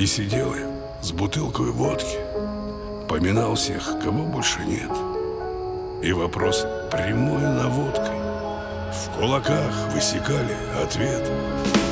сидел я с бутылкой водки, поминал всех, кого больше нет. И вопросы прямой наводкой в кулаках высекали ответ.